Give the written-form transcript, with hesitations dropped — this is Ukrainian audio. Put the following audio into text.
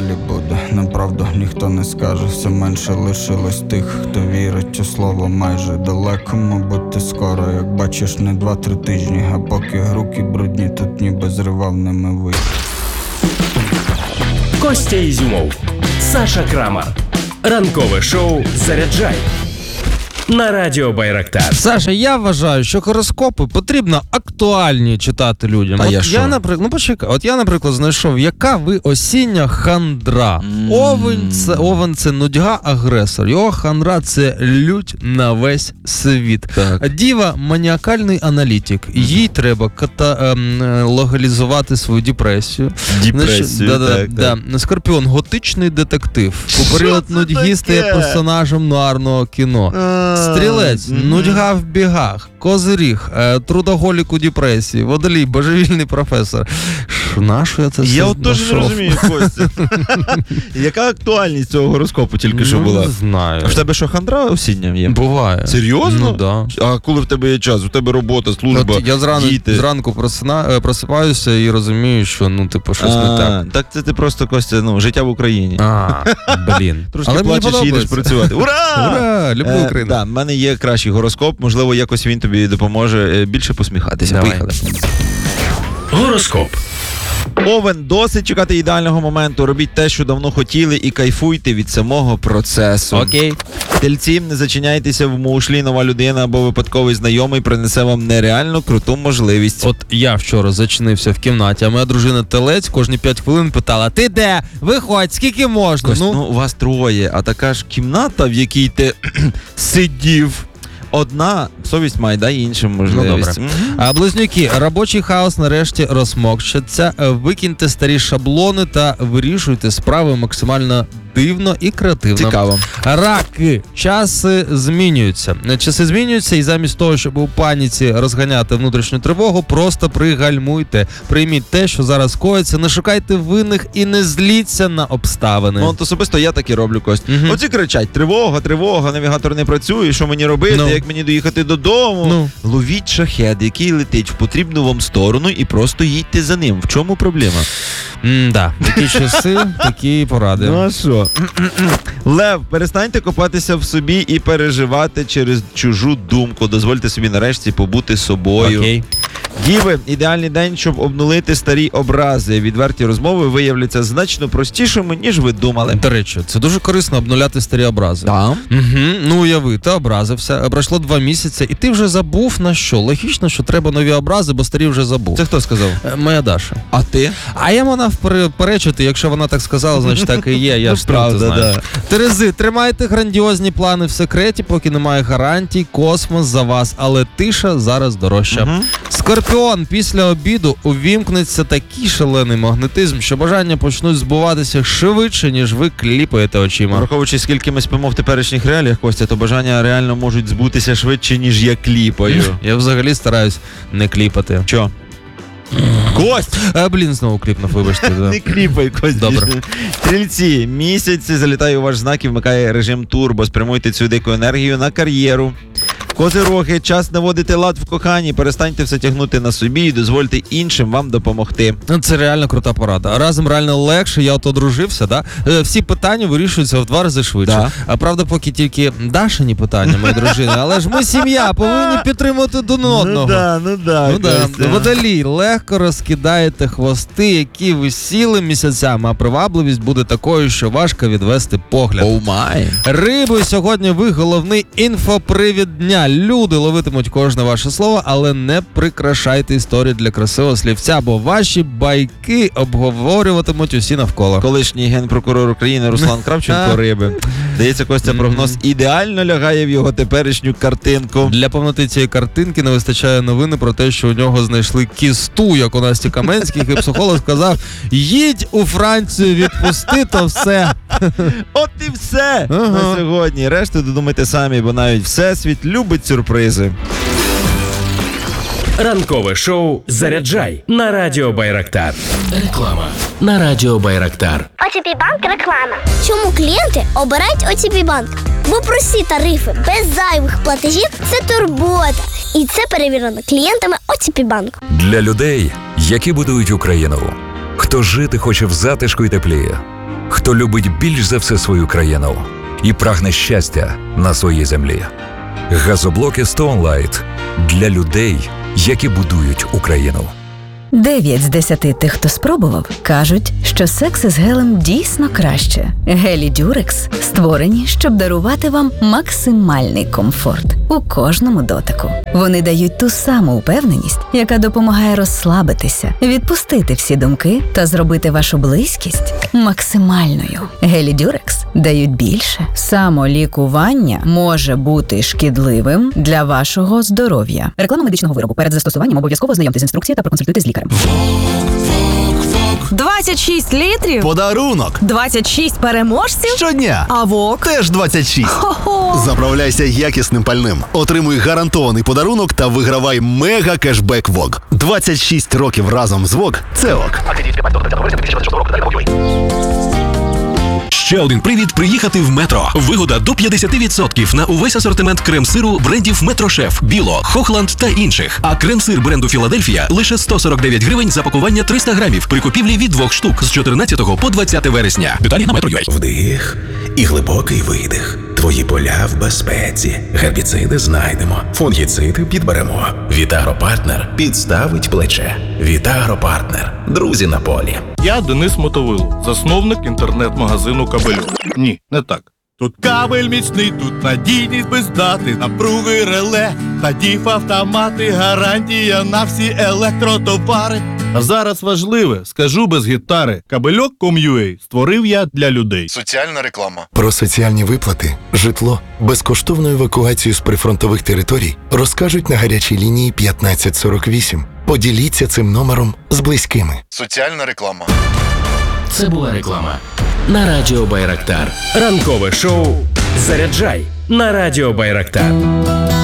далі буде. Направду ніхто не скаже, все менше лишилось тих, хто вірить у слово майже. Далеко, мабуть, ти скоро, як бачиш, не 2-3 тижні. А поки руки брудні, тут ніби зривав ними вий. Костя Ізюмов, Саша Крамар. Ранкове шоу «Заряджай» на Радіо Байрактар. Саша, я вважаю, що гороскопи потрібно актуальні читати людям. А я що? Я, наприклад, знайшов, яка ви осіння хандра. Овен – це нудьга, агресор. Його хандра – це лють на весь світ. Так. Діва – маніакальний аналітик. Їй треба логалізувати свою депресію. Так. Скорпіон – готичний детектив. У період нудьги стає персонажем нуарного кіно. Стрілець, нудьга в бігах, козиріг, трудоголік у депресії, водолій, божевільний професор. Нащо я це все Я от теж не розумію, Костя. Яка актуальність цього гороскопу тільки що була? Не знаю. А в тебе що, хандра осіння є? Буває. Серйозно? Ну, да. А коли в тебе є час? У тебе робота, служба, От я діти? зранку просипаюся і розумію, що, щось не так. Так це ти просто, Костя, життя в Україні. Блін. Трошки Але мені плачеш і їдеш подобається. працювати. Ура! Ура! Люблю Україну. Да, в мене є кращий гороскоп, можливо, якось він тобі допоможе більше посміхатися. Давай. Поїхали. Гороскоп. Овен, досить чекати ідеального моменту, робіть те, що давно хотіли, і кайфуйте від самого процесу. Окей. Тельці, не зачиняйтеся в мушлі, нова людина або випадковий знайомий принесе вам нереально круту можливість. От я вчора зачинився в кімнаті, а моя дружина Телець кожні 5 хвилин питала: ти де? Виходь, скільки можна? Кость, у вас троє, а така ж кімната, в якій ти сидів. Одна совість має, дай іншим можливість. добре. А близнюки, робочий хаос нарешті розмокчаться, викиньте старі шаблони та вирішуйте справи максимально дивно і креативно. Цікаво. Раки, часи змінюються. Часи змінюються, і замість того, щоб у паніці розганяти внутрішню тривогу, просто пригальмуйте. Прийміть те, що зараз коїться, не шукайте винних і не зліться на обставини. Ну, от особисто я так і роблю, Кость. Мгм. Оці кричать: тривога, навігатор не працює, що мені робити, Ну. як мені доїхати додому. Ну. Ловіть шахед, який летить в потрібну вам сторону, і просто їдьте за ним. В чому проблема? Да, такі часи, такі поради. Ну а що? Лев, перестаньте копатися в собі і переживати через чужу думку. Дозвольте собі нарешті побути собою. Окей. Діви, ідеальний день, щоб обнулити старі образи. Відверті розмови виявляться значно простішими, ніж ви думали. До речі, це дуже корисно обнуляти старі образи. Так. Ну, уяви, ти образився, пройшло 2 місяці, і ти вже забув на що. Логічно, що треба нові образи, бо старі вже забув. Це хто сказав? Моя Даша. А ти? А я вона перечити, якщо вона так сказала, значить так і є. Я ж правда, знаю. да. Терези, тримайте грандіозні плани в секреті, поки немає гарантій, космос за вас, але тиша зараз дорожча. Мгм. Скорпіон, після обіду увімкнеться такий шалений магнетизм, що бажання почнуть збуватися швидше, ніж ви кліпаєте очима. Враховуючи, скільки ми спимо в теперішніх реаліях, Костя, то бажання реально можуть збутися швидше, ніж я кліпаю. Я взагалі стараюсь не кліпати. Чо? Кость! Блін, знову кліпнув, вибачте. Да. Не кліпай, Кость. Добре. Стрільці, місяць залітає у ваш знак і вмикає режим турбо. Спрямуйте цю дику енергію на кар'єру. Козироги, час наводити лад в коханні, перестаньте все тягнути на собі і дозвольте іншим вам допомогти. Ну, це реально крута порада. Разом реально легше, я от одружився, да? Всі питання вирішуються в 2 рази швидше. Да. А правда, поки тільки Дашині питання, моєї дружини, але ж ми сім'я, повинні підтримувати один одного. Ну да. Водолій, легко розкидаєте хвости, які висіли місяцями, а привабливість буде такою, що важко відвести погляд. Оу май. Риби, сьогодні ви головний інфопривід дня. Люди ловитимуть кожне ваше слово, але не прикрашайте історію для красивого слівця, бо ваші байки обговорюватимуть усі навколо. Колишній генпрокурор України Руслан Кравченко риби. Здається, Костя, прогноз ідеально лягає в його теперішню картинку. Для повноти цієї картинки не вистачає новини про те, що у нього знайшли кісту, як у Насті Каменських, і психолог сказав: їдь у Францію, відпусти, то все. От і все на сьогодні. Решту додумайте самі, бо навіть Всесвіт любить сюрпризи. Ранкове шоу «Заряджай» на Радіо Байрактар. Реклама на Радіо Байрактар. ОТП Банк реклама. Чому клієнти обирають ОТП Банк? Бо прості тарифи без зайвих платежів – це турбота. І це перевірено клієнтами ОТП Банк. Для людей, які будують Україну. Хто жити хоче в затишку і теплі. хто любить більш за все свою країну і прагне щастя на своїй землі. Газоблоки Stone Light для людей, які будують Україну. 9 з 10 тих, хто спробував, кажуть, що секс із гелем дійсно краще. Гелі Дюрекс створені, щоб дарувати вам максимальний комфорт у кожному дотику. Вони дають ту саму упевненість, яка допомагає розслабитися, відпустити всі думки та зробити вашу близькість максимальною. Гелі Дюрекс дають більше. Самолікування може бути шкідливим для вашого здоров'я. Реклама медичного виробу. Перед застосуванням обов'язково ознайомтесь з інструкцією та проконсультуйтесь з лікарем. 26 літрів? Подарунок. 26 переможців? Щодня. А ВОК? Теж 26. Хо-хо. Заправляйся якісним пальним. Отримуй гарантований подарунок та вигравай мега кешбек ВОК. 26 років разом з ВОК – це ОК. Ще один привід приїхати в Метро. Вигода до 50% на увесь асортимент крем-сиру брендів Метрошеф, Біло, Хохланд та інших. А крем-сир бренду Філадельфія лише 149 гривень за пакування 300 грамів при купівлі від 2 штук з 14 по 20 вересня. Деталі на Metro.ua. Вдих і глибокий видих. Твої поля в безпеці. Гербіциди знайдемо. Фунгіциди підберемо. Вітагропартнер підставить плече. Вітагропартнер. Друзі на полі. Я Денис Мотовило, засновник інтернет-магазину «Кабельок». Ні, не так. Тут кабель міцний, тут надійність без дати, напруги реле, та діф-автомати, гарантія на всі електротовари. А зараз важливе, скажу без гітари. Кабельок.com.ua створив я для людей. Соціальна реклама. Про соціальні виплати, житло, безкоштовну евакуацію з прифронтових територій розкажуть на гарячій лінії 1548. Поділіться цим номером з близькими. Соціальна реклама. Це була реклама на Радіо Байрактар. Ранкове шоу «Заряджай» на Радіо Байрактар.